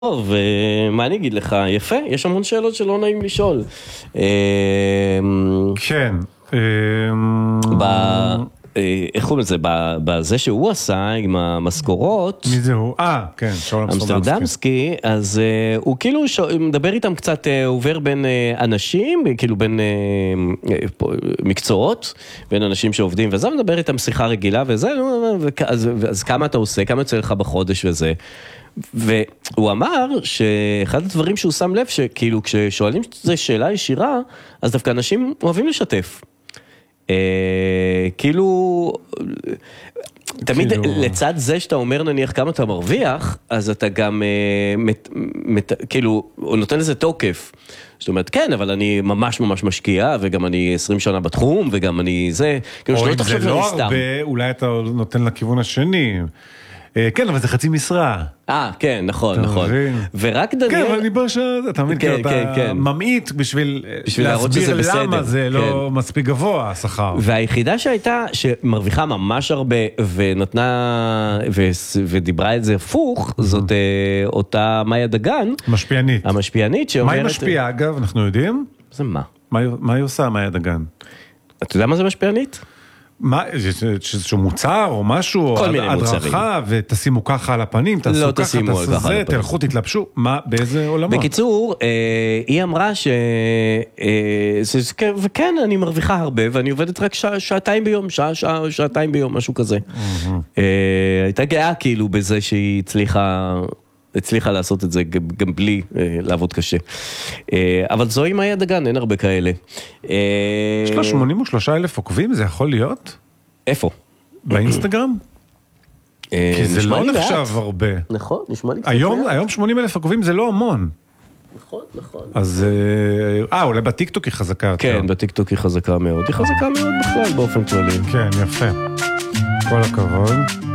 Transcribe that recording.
טוב, מה אני אגיד לך? יפה, יש המון שאלות שלא נעים לשאול. כן. איך קוראים לזה? בזה שהוא עשה עם המשכורות, מי זה הוא? כן, שאול אמסטרדמסקי, אז הוא כאילו מדבר איתם קצת, עובר בין אנשים, כאילו בין מקצועות, בין אנשים שעובדים, וזה מדבר איתם שיחה רגילה, וזה, אז כמה אתה עושה, כמה יוצא לך בחודש וזה. והוא אמר שאחד הדברים שהוא שם לב, שכאילו כששואלים שזו שאלה ישירה, אז דווקא אנשים אוהבים לשתף. כאילו, תמיד לצד זה שאתה אומר נניח כמה אתה מרוויח, אז אתה גם, כאילו, הוא נותן לזה תוקף. זאת אומרת, כן, אבל אני ממש ממש משקיע, וגם אני 20 שנה בתחום, וגם אני זה, כאילו שלא תחשוב שאני סתם. זה לא הרבה, אולי אתה נותן לכיוון השני. כן, אבל זה חצי משרה. כן, נכון, נכון. ורק דניאל... כן, אבל אני בא אתה מבין, אתה ממעיט בשביל להסביר למה זה לא מספיק גבוה, השכר. והיחידה שהייתה, שמרוויחה ממש הרבה, ונתנה, ודיברה את זה הפוך, זאת אותה מאיה דגן. משפיענית. המשפיענית שאומרת... מה היא משפיעה, אגב, אנחנו יודעים? זה מה? מה היא עושה, מאיה דגן? אתה יודע מה זה משפיענית? מה, שהוא מוצר או משהו, כל מיני מוצרים. הדרכה, ותשימו ככה על הפנים, תעשו ככה, תעשו זה, תלכו, תתלבשו, מה, באיזה עולמות? בקיצור, היא אמרה וכן, אני מרוויחה הרבה, ואני עובדת רק שעתיים ביום, שעתיים ביום, משהו כזה. הייתה גאה כאילו בזה שהיא הצליחה לעשות את זה גם בלי לעבוד קשה. אבל זו עם מאיה דגן, אין הרבה כאלה. יש לה 83,000 עוקבים, זה יכול להיות? איפה? באינסטגרם? כי זה לא נחשב הרבה. נכון, נשמע לי קצת. היום 80,000 עוקבים זה לא המון. נכון, נכון. אז, אולי בטיקטוק היא חזקה יותר. כן, בטיקטוק היא חזקה מאוד. היא חזקה מאוד בכלל באופן כללי. כן, יפה. כל הכבוד.